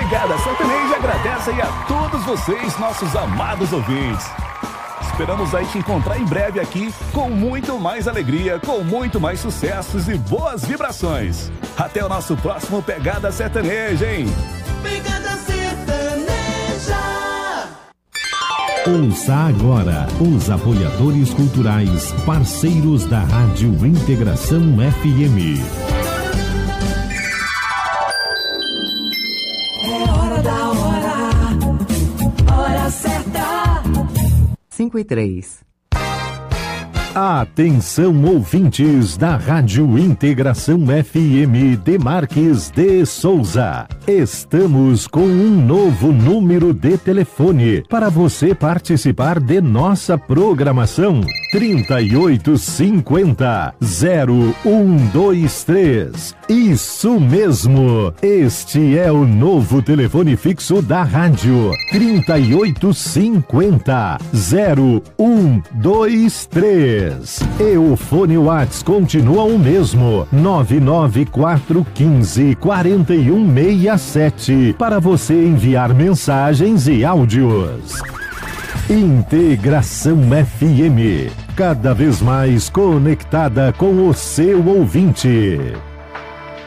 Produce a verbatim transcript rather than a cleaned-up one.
Pegada Sertaneja agradece aí a todos vocês, nossos amados ouvintes. Esperamos aí te encontrar em breve aqui com muito mais alegria, com muito mais sucessos e boas vibrações. Até o nosso próximo Pegada Sertaneja, hein? Pegada Sertaneja. Ouça agora os apoiadores culturais, parceiros da Rádio Integração F M. É hora da hora, hora certa. cinco e três. Atenção, ouvintes da Rádio Integração F M de Marques de Souza. Estamos com um novo número de telefone para você participar de nossa programação. trinta e oito cinquenta, zero um dois três. Isso mesmo! Este é o novo telefone fixo da rádio. trinta e oito cinquenta, zero um dois três. E o fone Whats continua o mesmo, nove nove quatro um cinco, quatro um seis sete, para você enviar mensagens e áudios. Integração F M, cada vez mais conectada com o seu ouvinte.